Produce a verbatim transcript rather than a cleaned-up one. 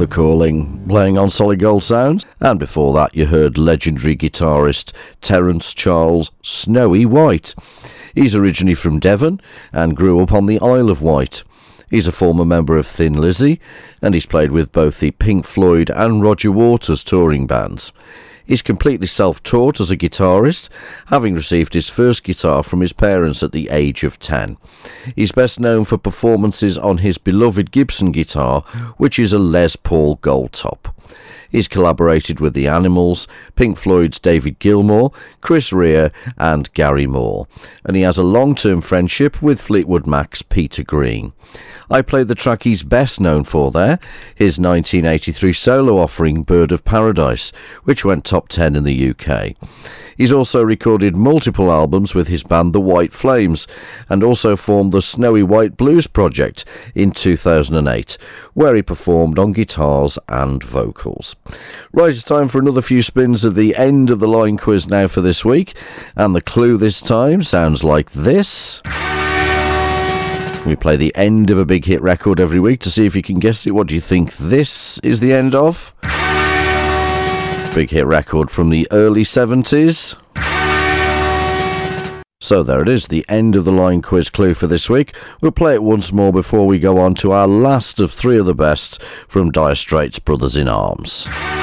The Calling, playing on Solid Gold Sounds. And before that you heard legendary guitarist Terence Charles Snowy White. He's originally from Devon and grew up on the Isle of Wight. He's a former member of Thin Lizzy, and he's played with both the Pink Floyd and Roger Waters touring bands. He's completely self-taught as a guitarist, having received his first guitar from his parents at the age of ten. He's best known for performances on his beloved Gibson guitar, which is a Les Paul Gold Top. He's collaborated with the Animals, Pink Floyd's David Gilmour, Chris Rea and Gary Moore, and he has a long-term friendship with Fleetwood Mac's Peter Green. I played the track he's best known for there, his nineteen eighty-three solo offering Bird of Paradise, which went top ten in the U K. He's also recorded multiple albums with his band The White Flames, and also formed the Snowy White Blues Project in two thousand eight, where he performed on guitars and vocals. Right, it's time for another few spins of the end of the line quiz now for this week, and the clue this time sounds like this. We play the end of a big hit record every week to see if you can guess it. What do you think this is the end of? Big hit record from the early seventies. So there it is, the end of the line quiz clue for this week. We'll play it once more before we go on to our last of three of the best from Dire Straits' Brothers in Arms.